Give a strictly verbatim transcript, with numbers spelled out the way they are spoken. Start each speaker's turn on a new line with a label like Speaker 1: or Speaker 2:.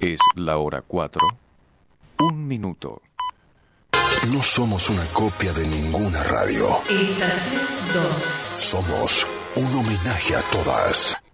Speaker 1: Es la hora cuatro. Un minuto.
Speaker 2: No somos una copia de ninguna radio.
Speaker 3: Estación dos.
Speaker 2: Somos un homenaje a todas.